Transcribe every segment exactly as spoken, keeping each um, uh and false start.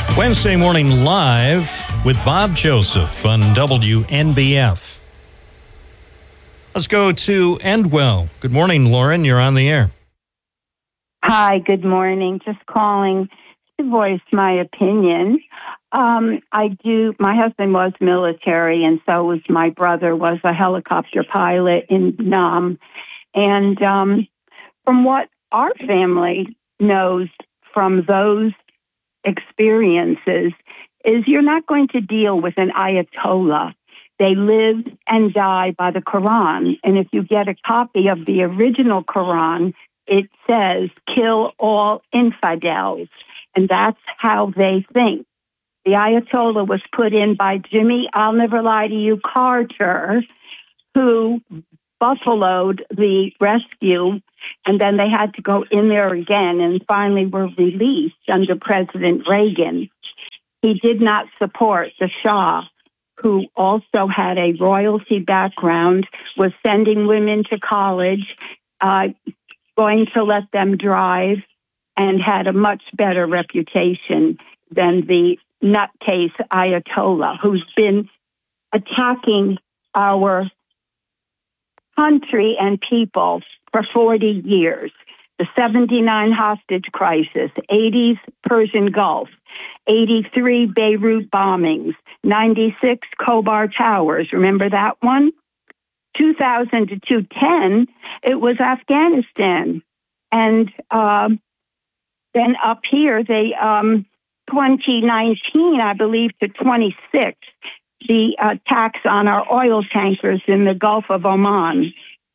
Wednesday morning live with Bob Joseph on W N B F. Let's go to Endwell. Good morning, Lauren. You're on the air. Hi, good morning. Just calling to voice my opinion. Um, I do, my husband was military, and so was my brother, was a helicopter pilot in Nam. And um, from what our family knows from those experiences is you're not going to deal with an Ayatollah. They live and die by the Quran. And if you get a copy of the original Quran, it says, kill all infidels. And that's how they think. The Ayatollah was put in by Jimmy, I'll never lie to you, Carter, who buffaloed the rescue, and then they had to go in there again and finally were released under President Reagan. He did not support the Shah, who also had a royalty background, was sending women to college, uh, going to let them drive, and had a much better reputation than the nutcase Ayatollah, who's been attacking our country and people for forty years. The seventy-nine hostage crisis, eighties Persian Gulf, eighty-three Beirut bombings, ninety-six Khobar Towers. Remember that one? two thousand to two ten, it was Afghanistan. And uh, then up here, they um, twenty nineteen, I believe, to twenty-six, the attacks on our oil tankers in the Gulf of Oman.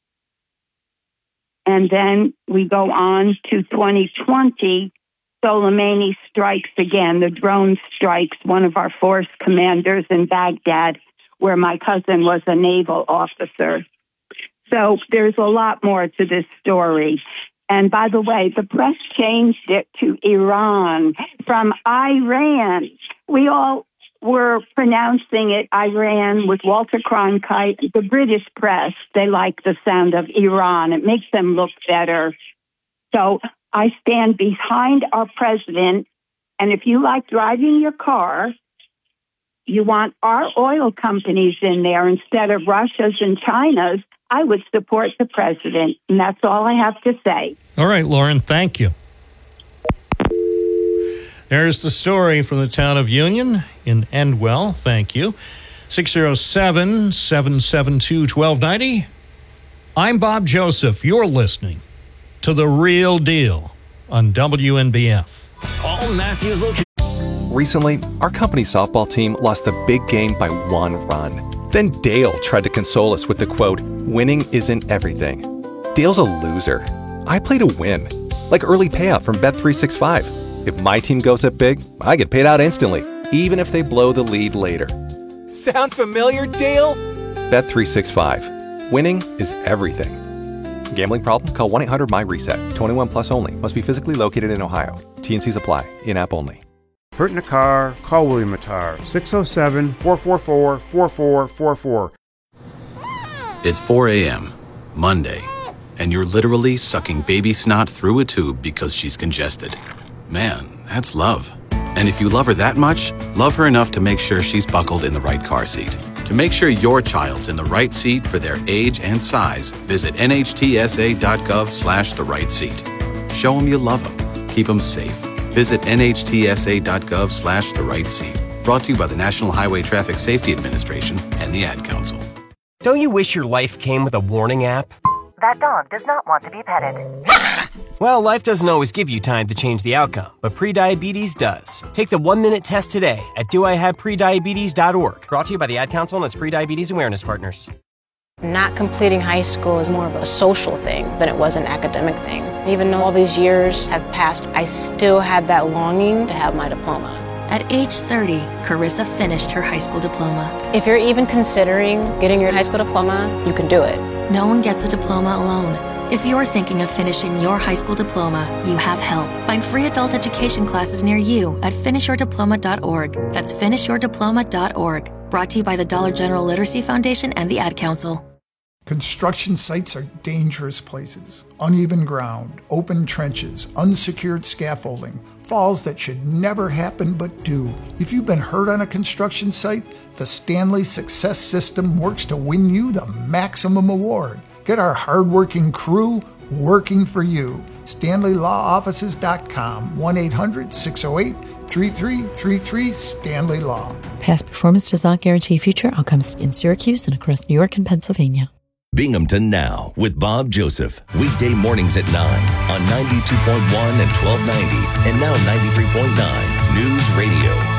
And then we go on to twenty twenty, Soleimani strikes again. The drone strikes one of our force commanders in Baghdad, where my cousin was a naval officer. So there's a lot more to this story. And by the way, the press changed it to Iran from Iran. We all were pronouncing it Iran with Walter Cronkite. The British press, they like the sound of Iran. It makes them look better. So I stand behind our president. And if you like driving your car, you want our oil companies in there instead of Russia's and China's, I would support the president. And that's all I have to say. All right, Lauren, thank you. There's the story from the town of Union in Endwell. Thank you. six oh seven, seven seven two, one two nine zero. I'm Bob Joseph. You're listening to The Real Deal on W N B F. All Matthews locations. Recently, our company softball team lost the big game by one run. Then Dale tried to console us with the quote, winning isn't everything. Dale's a loser. I play to win. Like early payout from Bet three sixty-five. If my team goes up big, I get paid out instantly, even if they blow the lead later. Sound familiar, Dale? Bet three sixty-five. Winning is everything. Gambling problem? Call one eight hundred M Y reset. twenty-one plus only. Must be physically located in Ohio. T and Cs apply. In-app only. Hurt in a car? Call William Attar. six oh seven, four four four, four four four four. It's four a.m., Monday, and you're literally sucking baby snot through a tube because she's congested. Man, that's love. And if you love her that much, love her enough to make sure she's buckled in the right car seat. To make sure your child's in the right seat for their age and size, visit nhtsa.gov slash the right seat. Show them you love them. Keep them safe. Visit nhtsa.gov slash the right seat. Brought to you by the National Highway Traffic Safety Administration and the Ad Council. Don't you wish your life came with a warning app? That dog does not want to be petted. Well, life doesn't always give you time to change the outcome, but prediabetes does. Take the one-minute test today at do I have prediabetes dot org. Brought to you by the Ad Council and its prediabetes awareness partners. Not completing high school is more of a social thing than it was an academic thing. Even though all these years have passed, I still had that longing to have my diploma. At age thirty, Carissa finished her high school diploma. If you're even considering getting your high school diploma, you can do it. No one gets a diploma alone. If you're thinking of finishing your high school diploma, you have help. Find free adult education classes near you at finish your diploma dot org. That's finish your diploma dot org. Brought to you by the Dollar General Literacy Foundation and the Ad Council. Construction sites are dangerous places. Uneven ground, open trenches, unsecured scaffolding, falls that should never happen but do. If you've been hurt on a construction site, the Stanley Success System works to win you the maximum award. Get our hardworking crew working for you. Stanley Law Offices dot com, one eight hundred six oh eight three three three three, Stanley Law. Past performance does not guarantee future outcomes in Syracuse and across New York and Pennsylvania. Binghamton Now with Bob Joseph. Weekday mornings at nine on ninety-two point one and twelve ninety and now ninety-three point nine News Radio.